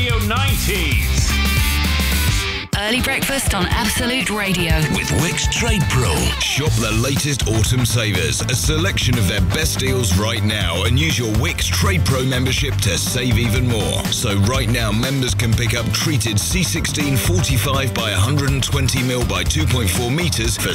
Radio 90s. Early breakfast on Absolute Radio. With Wix Trade Pro. Shop the latest autumn savers, a selection of their best deals right now, and use your Wix Trade Pro membership to save even more. So right now, members can pick up treated C16 45 by 120mm by 2.4 metres for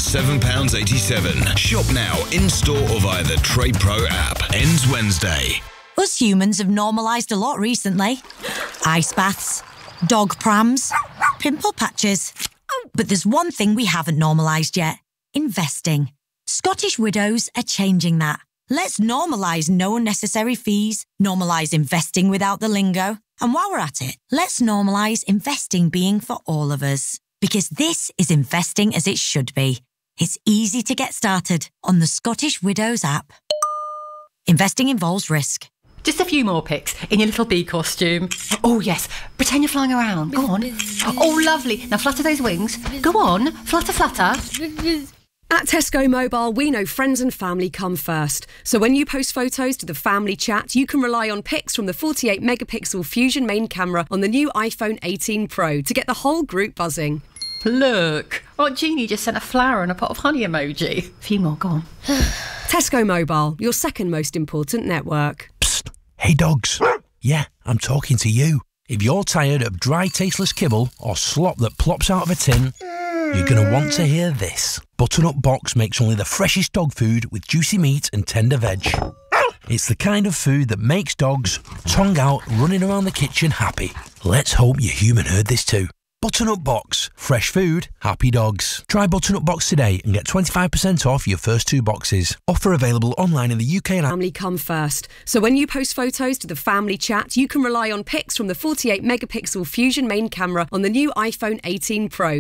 £7.87. Shop now, in-store or via the Trade Pro app. Ends Wednesday. Us humans have normalised a lot recently. Ice baths, dog prams, pimple patches. But there's one thing we haven't normalised yet. Investing. Scottish Widows are changing that. Let's normalise no unnecessary fees, normalise investing without the lingo. And while we're at it, let's normalise investing being for all of us. Because this is investing as it should be. It's easy to get started on the Scottish Widows app. Investing involves risk. Just a few more pics in your little bee costume. Oh, yes. Pretend you're flying around. Go on. Oh, lovely. Now flutter those wings. Go on. Flutter, flutter. At Tesco Mobile, we know friends and family come first. So when you post photos to the family chat, you can rely on pics from the 48-megapixel Fusion main camera on the new iPhone 18 Pro to get the whole group buzzing. Look. Aunt Jeannie just sent a flower and a pot of honey emoji. A few more. Go on. Tesco Mobile, your second most important network. Hey dogs, yeah, I'm talking to you. If you're tired of dry, tasteless kibble or slop that plops out of a tin, you're going to want to hear this. Butternut Box makes only the freshest dog food with juicy meat and tender veg. It's the kind of food that makes dogs, tongue out, running around the kitchen happy. Let's hope your human heard this too. Butternut Box. Fresh food, happy dogs. Try Butternut Box today and get 25% off your first 2 boxes. Offer available online in the UK and... Family come first. So when you post photos to the family chat, you can rely on pics from the 48-megapixel Fusion main camera on the new iPhone 18 Pro.